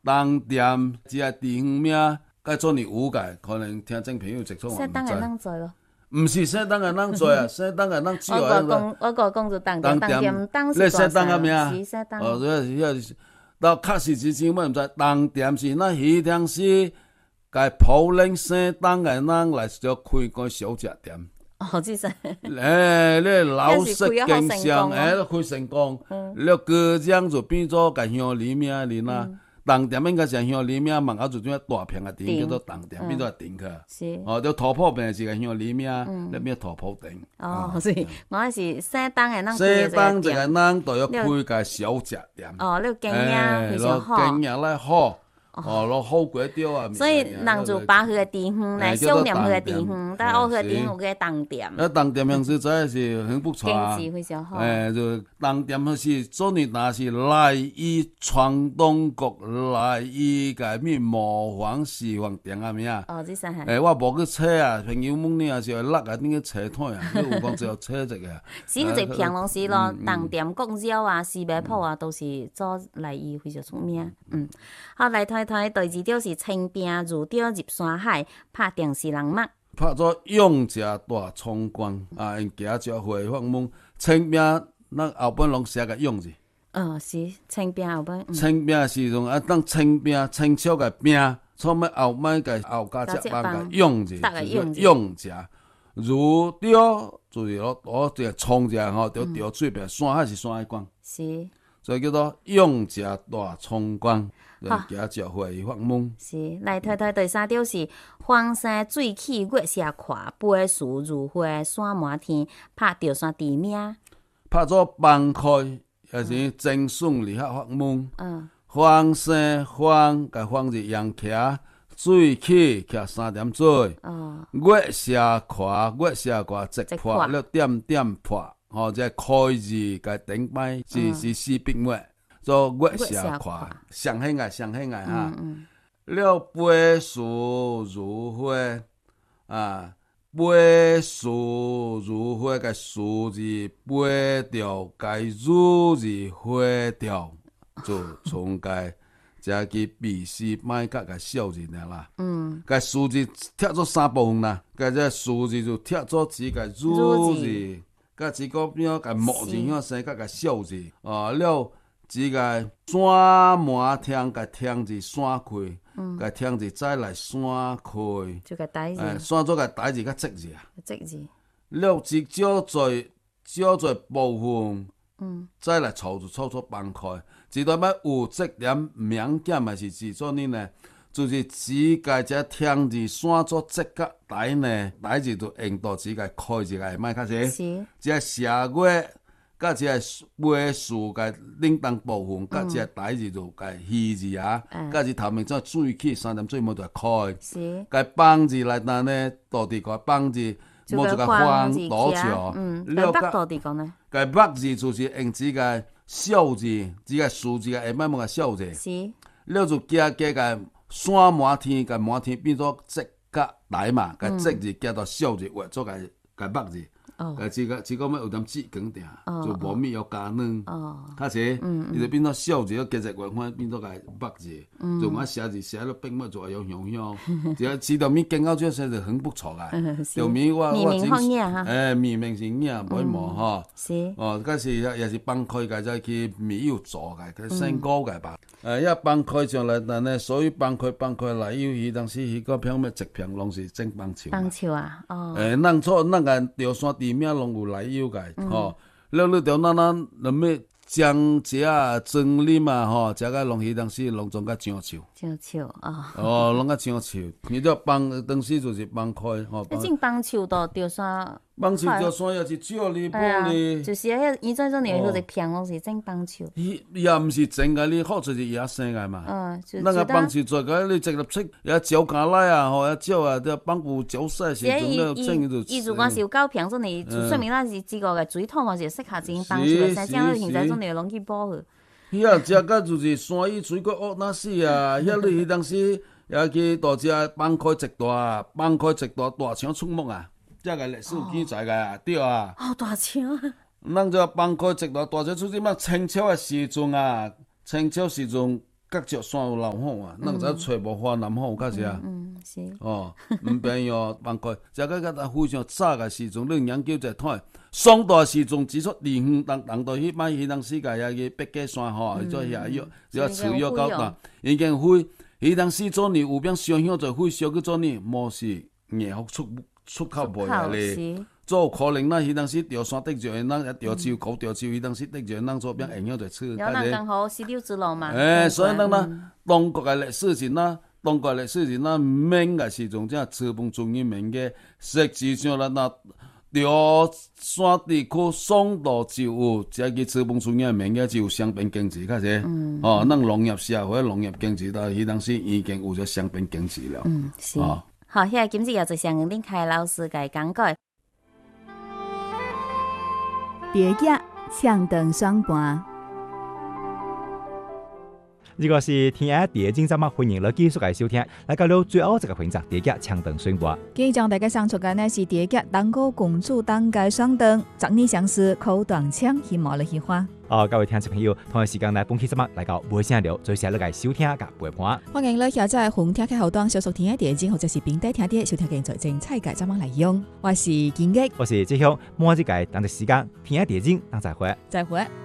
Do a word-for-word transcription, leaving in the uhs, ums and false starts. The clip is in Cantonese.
当店即个地方名，该做你有解，可能听众朋友接触我说当然唔能做咯。 知。毋是说当然能做啊，说当然能只我有个讲，我个讲就当店，当店当是你说当个名？ 是说当。 哦，这是到确实之前，我毋知当店是那迄天是该普林说当个人来就开个小食店。 哦，即是。 诶，你老式经商，诶，开成功，你高奖就变做个乡里名哩呐。当店应该是乡里名，门口就种大片个店叫做当店，变做店去。 是。 哦，就土铺边是个乡里名，那变土铺店。 哦，是，我是姓当个人开姓个当一个店。 人就要开个小食店。 哦，你经验非常好。 经验咧好。哦，攞好粿条啊！ 所以人就把迄个地方来想念迄个地方，但我迄个地方有个当店。 那当店样子真是很不错啊！ 经济非常好。 诶，就当店迄是做你那是来以广东国来以个咩模仿西方店啊咩啊？ 哦，这啥？ 诶，我无去找啊，朋友问你也是落啊，你去找睇啊，你有讲只要找一个。 是迄个平拢是咯，当店国药啊、西北铺啊，都是做来以非常出名。嗯，好来睇。台第二条是清兵入钓入山海，拍电视人目。 拍做勇者大冲关啊！因家招会放梦清兵，咱后本拢写个勇字。 哦，是清兵后本。 清兵是用啊，当清兵清朝个兵，错么后摆个后加只班个勇字，就是勇者。如钓就是攞攞只冲者吼，钓钓水边山海是山海关。 是。所以叫做勇者大冲关。家教会发梦是来睇睇第三条是黄山水起月下看，飞树如花山满天，拍钓山地名。 拍做放开也是真顺利发梦。 嗯。 黄山黄个黄是羊徛，水起徛三点水。 哦。 月下看月下看直破了点点破，吼、哦，这开字个顶摆是是四笔墨。做月下看，上兴啊，上兴啊哈！了飞树如花啊，飞树如花个树字飞掉，个如字花掉，就从个这个笔诗卖甲个笑字尔啦。嗯，个树字贴做三部分啦，个这树字就贴做一个如字，甲一个边个木字向生甲个笑字啊了。一个山满天，个天字山开，个天字再来山开， 就个台字， 诶，山做个台字较直字啊， 直字。 了一少侪少侪部分，嗯，再来凑就凑出放开，一段要有质点明显的是制作呢呢，就是只个只天字山做直甲台呢，台字就用到只个开字个卖较济， 是， 只个下月。甲一个尾树个领当部分，甲一个台字就个鱼字啊，甲一头面做水起三点水冇就开， 是。 个帮字来当呢，倒地个帮字冇一个方倒桥， 嗯，了北倒地讲呢？ 个北字就是用一个小字，一个数字个下摆冇个小字， 是。 了就加加个山满天，个满天变做直甲台嘛，个直字加到小字画做个个北字。哦，呃，这个这个么有点紫光点，就无咩要加软，哦，较济，伊就变做小字，加只圆翻变做个北字，就我写字写了并么做有香香，只要知道面更好就写就很不错啊。就面我我真，诶，面明是硬，唔会磨吼。 是。 哦，嗰时也也是放开个再去面有做个，去升高个吧。诶，一放开上来，但呢，所以放开放开来，有伊当时迄个片咩直片拢是正棒球。 棒球啊，哦。 诶，咱错咱个钓山地名拢有来由个，吼。了你钓咱咱咱要江浙啊、庄林啊，吼，食个拢迄当时拢种甲樟树。 樟树哦。 哦，拢甲樟树，伊了放当时就是放开，吼。 迄种棒球都钓山。 棒球钓山也是少哩，无哩。 就是迄以前种年迄个片拢是种棒球。 伊也毋是真个，你好就是野生个嘛。 嗯，就。 咱个棒球做个，你直入出也招架来啊，吼，也招啊，这棒球招赛时阵了，整就。 伊如果是有够平种哩，就说明咱是这个个水土嘛是适合种棒球个，像咱现在种哩拢去保护。 伊啊，食甲就是山伊水果恶那死啊！遐你迄当时也去大只放开一大，放开一大大枪出没啊！这个历史记载个对啊。 哦，大枪。 咱这放开一大大枪出去嘛？清朝的时阵啊，清朝时阵角石山有老虎啊，咱知找无花南虎有较济啊。 嗯，是。 哦，毋便宜哦，万块。食个个非常早个时阵，恁研究者睇，上大时阵指出离远人人到迄摆迄当世界遐个北界山吼，伊做下药，只要持药到大，已经灰。迄当时做年有变伤向做灰烧去做年，无是硬福出出口袂来咧。做可能咱迄当时钓山得着，咱也钓树狗钓树，迄当时得着，咱做变影响在出。 有咱刚好丝绸之路嘛。 诶，所以咱咱中国个历史是咱。中国历史是咱免个时阵，正资本主义免个，实际上咱那潮山地区爽度就有，这个资本主义免个就有双边经济较济。嗯。哦，咱农业社会、农业经济到迄当时已经有咗双边经济了。 嗯，是。哦、好，遐、那個、今日也就向恁开老师甲讲解。 第一唱长双盘。 如果是听下第一节节目，歡迎你繼續嚟收聽。嚟到了最後一個環節，第一節唱長宣播。 今日將大家送出嘅呢是第一節當歌公主當街雙燈，十年相思口斷腸，希望你喜歡。 哦，各位聽眾朋友，同一時間嚟本期節目嚟到無聲聊，最時你嚟收聽甲陪伴。 歡迎你下載紅聽嘅後端，小熟聽嘅電影或者是平底聽啲收聽嘅最精彩嘅節目內容。我是建益， 我是志雄，每一個當嘅時間聽嘅電影，當再會， 再會。